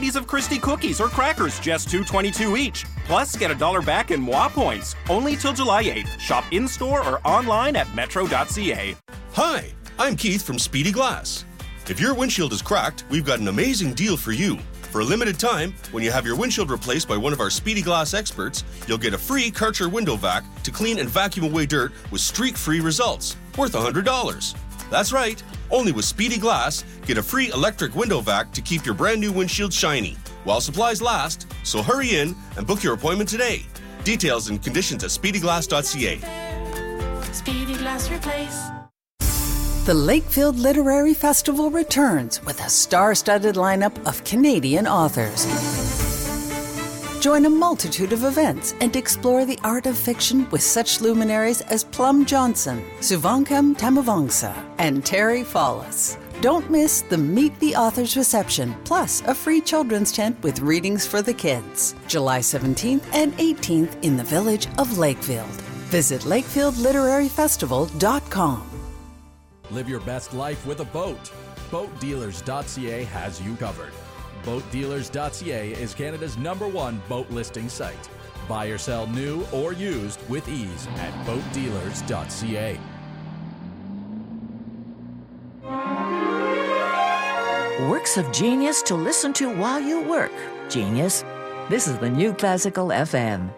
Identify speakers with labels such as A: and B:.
A: varieties of Christie cookies or crackers, just $2.22 each. Plus, get $1 back in moi points. Only till July 8th. Shop in-store or online at metro.ca.
B: Hi, I'm Keith from Speedy Glass. If your windshield is cracked, we've got an amazing deal for you. For a limited time, when you have your windshield replaced by one of our Speedy Glass experts, you'll get a free Karcher window vac to clean and vacuum away dirt with streak-free results, worth $100. That's right, only with Speedy Glass, get a free electric window vac to keep your brand new windshield shiny, while supplies last, so hurry in and book your appointment today. Details and conditions at speedyglass.ca.
C: Speedy Glass Replace.
D: The Lakefield Literary Festival returns with a star-studded lineup of Canadian authors. Join a multitude of events and explore the art of fiction with such luminaries as Plum Johnson, Suvankam Tamavangsa, and Terry Fallis. Don't miss the Meet the Authors reception, plus a free children's tent with readings for the kids. July 17th and 18th in the village of Lakefield. Visit lakefieldliteraryfestival.com.
E: Live your best life with a boat. BoatDealers.ca has you covered. BoatDealers.ca is Canada's #1 boat listing site. Buy or sell new or used with ease at BoatDealers.ca.
F: Works of genius to listen to while you work. Genius. This is the New Classical FM.